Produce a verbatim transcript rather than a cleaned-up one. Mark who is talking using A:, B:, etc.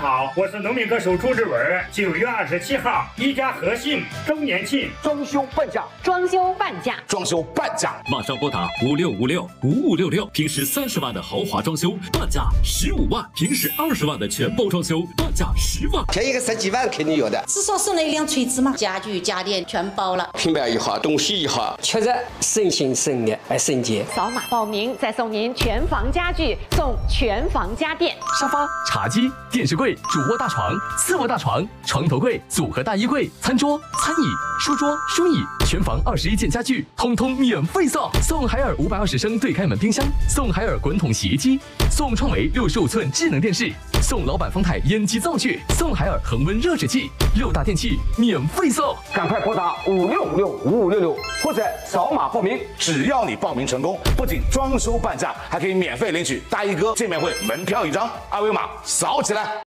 A: 好，我是农民歌手朱志文。九月二十七号，一家和信周年庆
B: 装修半价，
C: 装修半价，
B: 装修半价，
D: 马上拨打五六五六五五六六，平时三十万的豪华装修半价十五万，平时二十万的全包装修半价十万，
E: 便宜个十几万肯定有的。
F: 至少送了一辆锤子嘛，家具家电全包了，
E: 平板一好，东西一好，
G: 确实省心省力还省钱。
C: 扫码报名再送您全房家具，送全房家电，
H: 沙发、茶几、电视柜、主卧大床、次卧大床、床头柜、组合大衣柜、餐桌、餐椅、书桌、书椅，全房二十一件家具，通通免费送。送海尔五百二十升对开门冰箱，送海尔滚筒洗衣机，送创维六十五寸智能电视，送老板丰泰烟机灶具，送海尔恒温热水器，六大电器免费送。
B: 赶快拨打五六五六五五六六，或者扫码报名。只要你报名成功，不仅装修半价，还可以免费领取大衣哥见面会门票一张，二维码扫起来。